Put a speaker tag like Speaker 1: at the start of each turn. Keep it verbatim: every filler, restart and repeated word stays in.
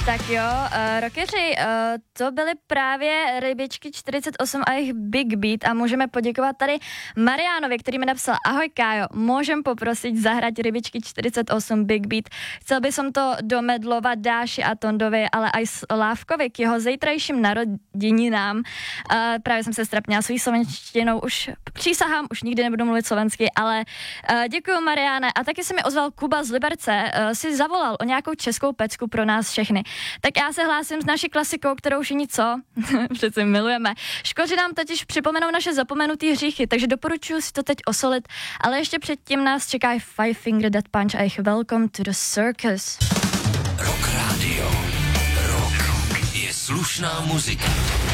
Speaker 1: Tak jo, uh, rockeři, uh, to byly právě Rybičky čtyřicet osm a jejich Big Beat a můžeme poděkovat tady Mariánovi, který mi napsal: ahoj Kájo, můžem poprosit zahrať Rybičky čtyřicet osm Big Beat. Chcel by som to domedlovat Dáši a Tondovi, ale aj Lávkovi k jeho zejtrajším narozeninám. Uh, právě jsem se strapněla svou slovenštinou, už přísahám, už nikdy nebudu mluvit slovensky, ale uh, děkuju Mariáne. A taky se mi ozval Kuba z Liberce, uh, si zavolal o nějakou českou pecku pro nás všechny. Tak já se hlásím s naší klasikou, kterou všichni co? Přeci milujeme. Škoři nám totiž připomenou naše zapomenutý hříchy, takže doporučuji si to teď osolit, ale ještě předtím nás čeká Five Finger Death Punch a jejich Welcome to the Circus.
Speaker 2: Rock Radio. Rock je slušná muzika.